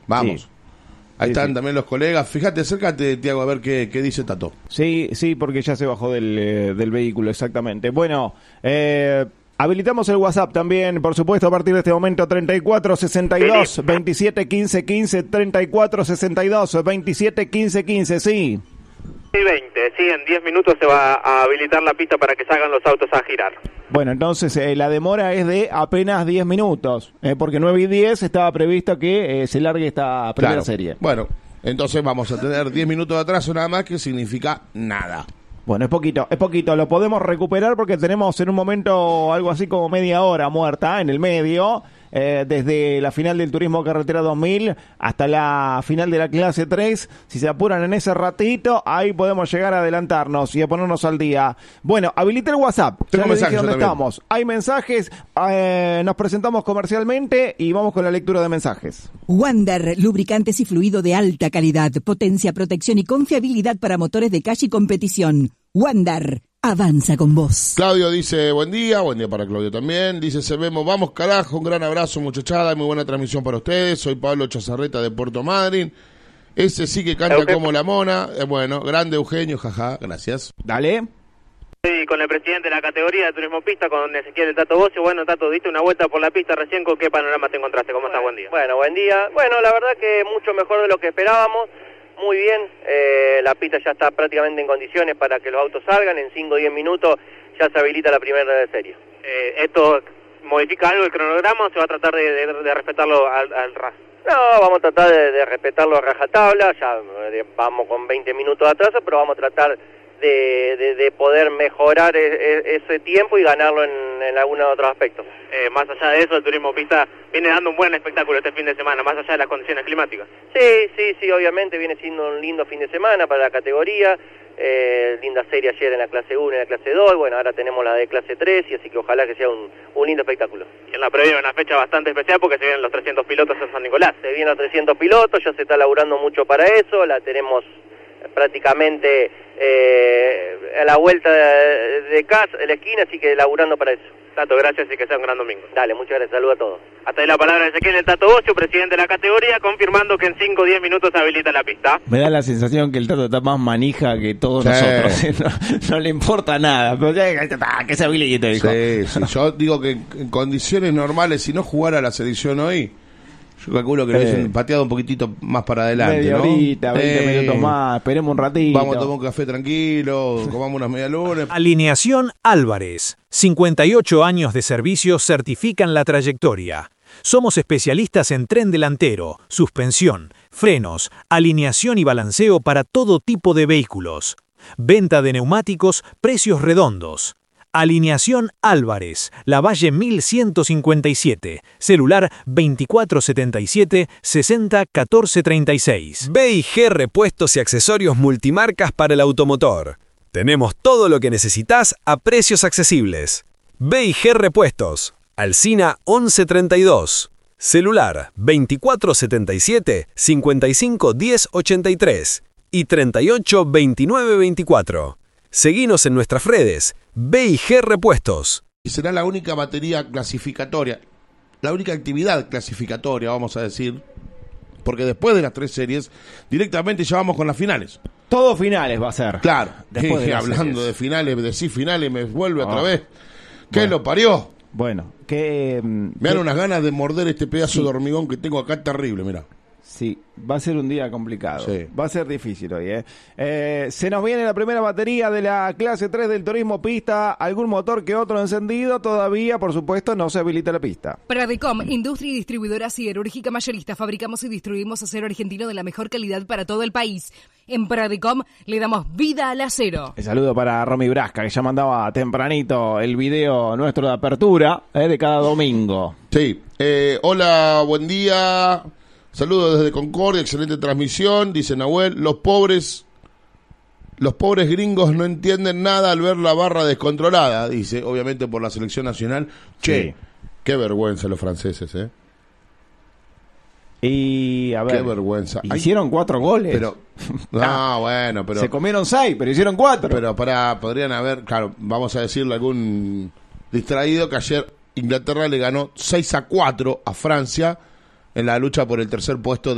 Vamos. Sí. Ahí Sí, están sí. también los colegas. Fíjate, acércate, Tiago, a ver qué dice Tato. Sí, porque ya se bajó del vehículo, exactamente. Bueno, habilitamos el WhatsApp también, por supuesto, a partir de este momento, 3462 27 15 15, 3462 27 15 15, sí. Y 20, sí, en 10 minutos se va a habilitar la pista para que salgan los autos a girar. Bueno, entonces la demora es de apenas 10 minutos, porque 9 y 10 estaba previsto que se largue esta primera Claro. serie. Bueno, entonces vamos a tener 10 minutos de atraso nada más, que significa nada. Bueno, es poquito, lo podemos recuperar porque tenemos en un momento algo así como media hora muerta en el medio, desde la final del Turismo Carretera 2000 hasta la final de la clase 3. Si se apuran en ese ratito, ahí podemos llegar a adelantarnos y a ponernos al día. Bueno, habilité el WhatsApp. Tengo Ya les dije mensajes dónde yo también. estamos. Hay mensajes, nos presentamos comercialmente y vamos con la lectura de mensajes. Wander, lubricantes y fluido de alta calidad, potencia, protección y confiabilidad para motores de calle y competición. Wander, avanza con vos. Claudio dice, buen día para Claudio también. Dice, vamos carajo, un gran abrazo muchachada, muy buena transmisión para ustedes. Soy Pablo Chazarreta de Puerto Madryn. Ese sí que canta como la mona. Bueno, grande Eugenio, jaja, gracias. Dale. Sí, con el presidente de la categoría de Turismo Pista, con Ezequiel el Tato Bocio. Bueno, Tato, diste una vuelta por la pista recién, ¿con qué panorama te encontraste? ¿Cómo estás? Buen día. Bueno, buen día. Bueno, la verdad que mucho mejor de lo que esperábamos. Muy bien, la pista ya está prácticamente en condiciones para que los autos salgan. En 5 o 10 minutos ya se habilita la primera serie. ¿Esto modifica algo el cronograma o se va a tratar de respetarlo al ras? No, vamos a tratar de respetarlo a rajatabla. Ya vamos con 20 minutos de atraso, pero vamos a tratar de poder mejorar ese tiempo y ganarlo en algunos otros aspectos. Más allá de eso, el Turismo Pista viene dando un buen espectáculo este fin de semana, más allá de las condiciones climáticas. Sí, obviamente viene siendo un lindo fin de semana para la categoría. Linda serie ayer en la clase 1 y en la clase 2, bueno, ahora tenemos la de clase 3, y así que ojalá que sea un lindo espectáculo. Y en la previa una fecha bastante especial porque se vienen los 300 pilotos en San Nicolás. Se vienen los 300 pilotos, ya se está laburando mucho para eso, la tenemos prácticamente a la vuelta de casa, de la esquina, así que laburando para eso. Tato, gracias y que sea un gran domingo. Dale, muchas gracias, saludos a todos. Hasta ahí la palabra de Ezequiel el Tato Bocio, presidente de la categoría, confirmando que en 5 o 10 minutos se habilita la pista. Me da la sensación que el Tato está más manija que todos nosotros. No le importa nada. Pero ya, que se habilite, dijo. Sí, yo digo que en condiciones normales, si no jugara la selección hoy, yo calculo que lo hubiesen pateado un poquitito más para adelante, media ¿no? horita, 20 minutos más, esperemos un ratito. Vamos a tomar un café tranquilo, comamos unas medialunas. Alineación Álvarez. 58 años de servicio certifican la trayectoria. Somos especialistas en tren delantero, suspensión, frenos, alineación y balanceo para todo tipo de vehículos. Venta de neumáticos, precios redondos. Alineación Álvarez, Lavalle 1157, celular 2477-601436. B&G Repuestos y Accesorios Multimarcas para el automotor. Tenemos todo lo que necesitas a precios accesibles. B&G Repuestos, Alsina 1132, celular 2477-551083 y 382924. Seguinos en nuestras redes, B&G Repuestos. Y será la única batería clasificatoria, la única actividad clasificatoria, vamos a decir, porque después de las 3 series, directamente ya vamos con las finales. Todo finales va a ser. Claro, Después de las hablando series. de finales, decir finales, me vuelve otra vez. ¿Qué lo parió? Bueno, que... Me dan unas ganas de morder este pedazo de hormigón que tengo acá terrible, mirá. Sí, va a ser un día complicado. Sí. Va a ser difícil hoy, se nos viene la primera batería de la clase 3 del Turismo Pista. Algún motor que otro encendido. Todavía, por supuesto, no se habilita la pista. Pradecom, industria y distribuidora siderúrgica mayorista. Fabricamos y distribuimos acero argentino de la mejor calidad para todo el país. En Pradecom le damos vida al acero. El saludo para Romy Brasca, que ya mandaba tempranito el video nuestro de apertura de cada domingo. Sí, hola, buen día. Saludos desde Concordia, excelente transmisión, dice Nahuel. Los pobres gringos no entienden nada al ver la barra descontrolada, dice, obviamente por la selección nacional. Che, Sí. Qué vergüenza los franceses, Y a ver, Qué vergüenza. hicieron 4 goles. Pero, no, bueno, pero... Se comieron 6, pero hicieron 4. Pero podrían haber, claro, vamos a decirle a algún distraído que ayer Inglaterra le ganó 6-4 a Francia en la lucha por el tercer puesto